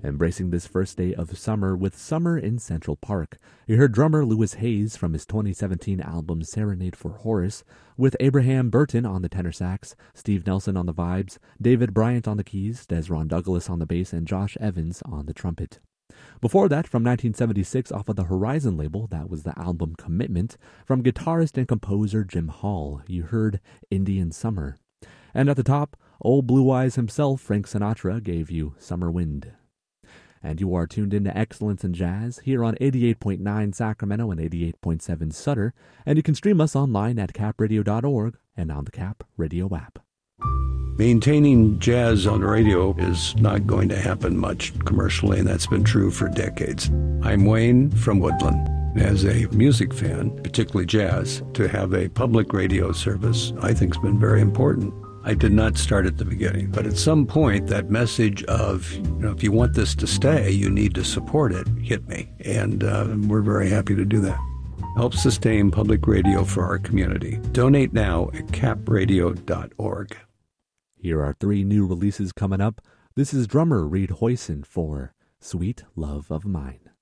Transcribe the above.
Embracing this first day of summer with Summer in Central Park, you heard drummer Louis Hayes from his 2017 album Serenade for Horace, with Abraham Burton on the tenor sax, Steve Nelson on the vibes, David Bryant on the keys, Desron Douglas on the bass, and Josh Evans on the trumpet. Before that, from 1976 off of the Horizon label, that was the album Commitment, from guitarist and composer Jim Hall, you heard Indian Summer. And at the top, old Blue Eyes himself, Frank Sinatra, gave you Summer Wind. And you are tuned into Excellence in Jazz here on 88.9 Sacramento and 88.7 Sutter, and you can stream us online at capradio.org and on the Cap Radio app. Maintaining jazz on the radio is not going to happen much commercially, and that's been true for decades. I'm Wayne from Woodland. As a music fan, particularly jazz, to have a public radio service I think has been very important. I did not start at the beginning, but at some point that message of, if you want this to stay, you need to support it, hit me. And we're very happy to do that. Help sustain public radio for our community. Donate now at capradio.org. Here are 3 new releases coming up. This is drummer Reed Hoyson for Sweet Love of Mine.